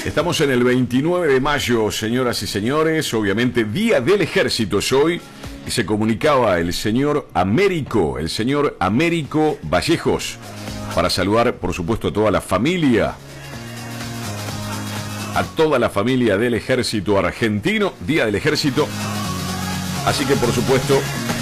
Estamos en el 29 de mayo, señoras y señores. Obviamente, Día del Ejército es hoy. Y se comunicaba el señor Américo Vallejos, para saludar, por supuesto, a toda la familia. A toda la familia del Ejército Argentino. Día del Ejército. Así que, por supuesto,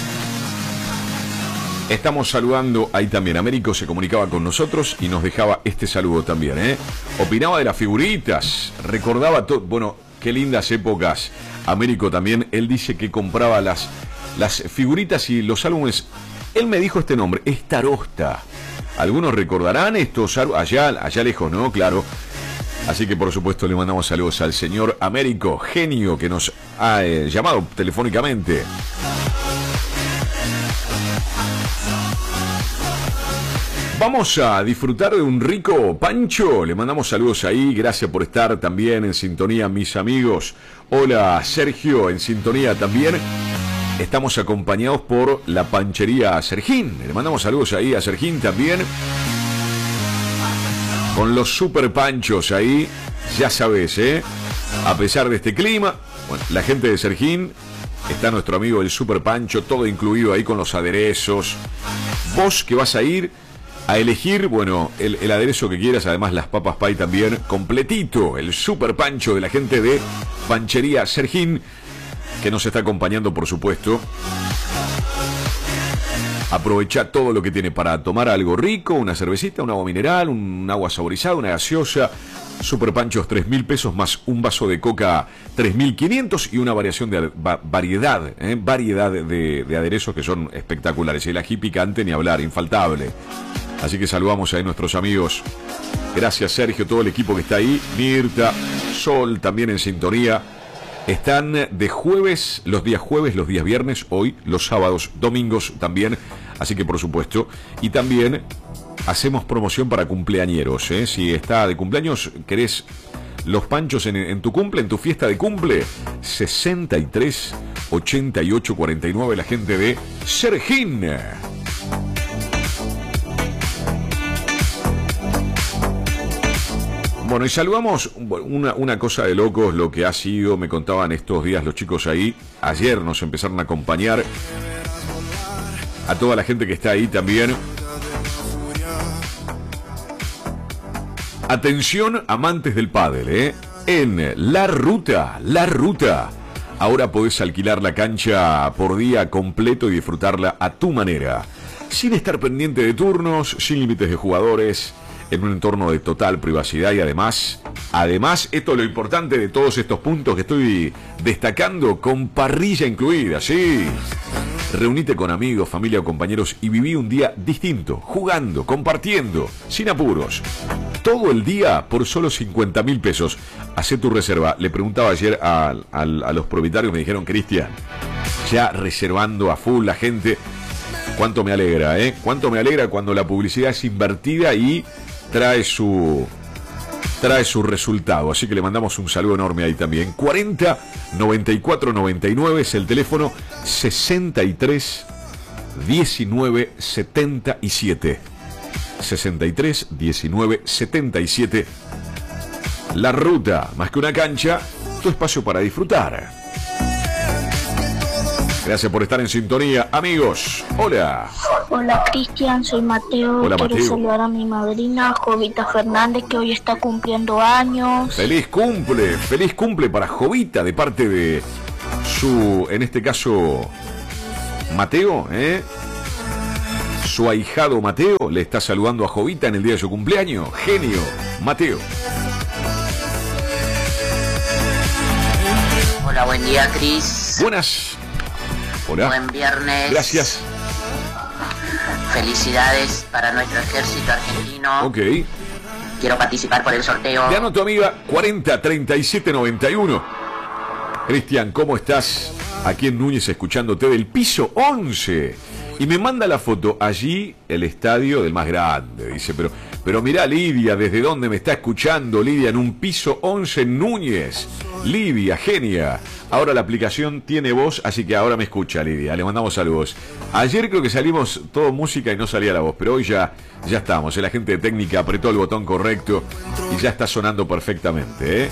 estamos saludando ahí también. Américo se comunicaba con nosotros y nos dejaba este saludo también, ¿eh? Opinaba de las figuritas, recordaba todo. Bueno, qué lindas épocas. Américo también, él dice que compraba las figuritas y los álbumes. Él me dijo este nombre, es Tarosta. Algunos recordarán estos álbumes, allá lejos, ¿no? Claro. Así que, por supuesto, le mandamos saludos al señor Américo, genio, que nos ha llamado telefónicamente. Vamos a disfrutar de un rico pancho. Le mandamos saludos ahí. Gracias por estar también en sintonía, mis amigos. Hola, Sergio, en sintonía también. Estamos acompañados por la panchería Sergín. Le mandamos saludos ahí a Sergín también. Con los super panchos ahí. Ya sabes, ¿eh? A pesar de este clima, bueno, la gente de Sergín, está nuestro amigo el super pancho, todo incluido ahí con los aderezos. Vos que vas a ir a elegir, bueno, el aderezo que quieras, además las papas pay también, completito, el super pancho de la gente de Panchería Sergín, que nos está acompañando, por supuesto. Aprovecha todo lo que tiene para tomar algo rico, una cervecita, un agua mineral, un agua saborizada, una gaseosa. Super panchos 3.000 pesos más un vaso de coca 3.500 y una variación de variedad de aderezos que son espectaculares. El ají picante ni hablar, infaltable. Así que saludamos a nuestros amigos. Gracias, Sergio, todo el equipo que está ahí. Mirta, Sol también en sintonía. Están de jueves, los días viernes, hoy, los sábados, domingos también. Así que, por supuesto. Y también hacemos promoción para cumpleañeros, ¿eh? Si está de cumpleaños, querés los panchos en tu cumple, en tu fiesta de cumple, 63 88 49, la gente de Sergín. Bueno, y saludamos una cosa de locos, lo que ha sido, me contaban estos días los chicos ahí. Ayer nos empezaron a acompañar. A toda la gente que está ahí también. Atención, amantes del pádel, ¿eh? En La Ruta. Ahora podés alquilar la cancha por día completo y disfrutarla a tu manera. Sin estar pendiente de turnos, sin límites de jugadores, en un entorno de total privacidad y además, esto es lo importante de todos estos puntos que estoy destacando, con parrilla incluida, sí. Reunite con amigos, familia o compañeros y viví un día distinto, jugando, compartiendo, sin apuros. Todo el día por solo 50.000 pesos. Hacé tu reserva. Le preguntaba ayer a los propietarios, me dijeron, Cristian, ya reservando a full la gente. Cuánto me alegra, ¿eh? Cuánto me alegra cuando la publicidad es invertida y trae su resultado. Así que le mandamos un saludo enorme ahí también. 40 94 99 es el teléfono. 63 19 77 63 19 77. La Ruta, más que una cancha, tu espacio para disfrutar. Gracias por estar en sintonía, amigos. Hola. Hola, Cristian, soy Mateo. Hola, Quiero Mateo. saludar a mi madrina, Jovita Fernández, que hoy está cumpliendo años. Feliz cumple para Jovita, de parte de su, en este caso, Mateo, ¿eh? Su ahijado Mateo le está saludando a Jovita en el día de su cumpleaños. Genio, Mateo. Hola, buen día, Cris. Buenas. Hola. Buen viernes. Gracias. Felicidades para nuestro ejército argentino. Ok. Quiero participar por el sorteo. Te anoto, amiga, 40 37 91. Cristian, ¿cómo estás? Aquí en Núñez, escuchándote del piso 11. Y me manda la foto, allí el estadio del más grande. Dice, pero Pero mirá Lidia, desde dónde me está escuchando. Lidia en un piso 11 Núñez. Lidia, genia. Ahora la aplicación tiene voz, así que ahora me escucha Lidia. Le mandamos saludos. Ayer creo que salimos todo música y no salía la voz, pero hoy ya estamos. El agente de técnica apretó el botón correcto y ya está sonando perfectamente, ¿eh?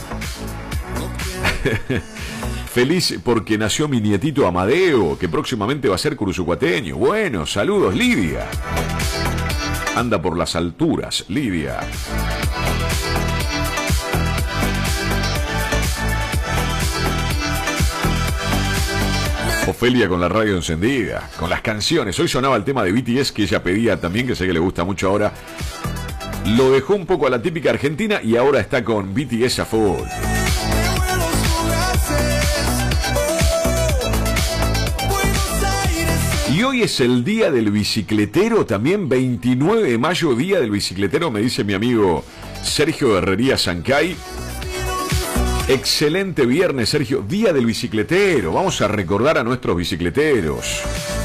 Feliz porque nació mi nietito Amadeo, que próximamente va a ser cruzucuateño. Bueno, saludos Lidia. Anda por las alturas, Lidia. Ofelia con la radio encendida, con las canciones. Hoy sonaba el tema de BTS que ella pedía también, que sé que le gusta mucho ahora. Lo dejó un poco a la típica argentina y ahora está con BTS a full. Y hoy es el día del bicicletero, también 29 de mayo, día del bicicletero, me dice mi amigo Sergio Herrería Sancay. Excelente viernes, Sergio, día del bicicletero. Vamos a recordar a nuestros bicicleteros.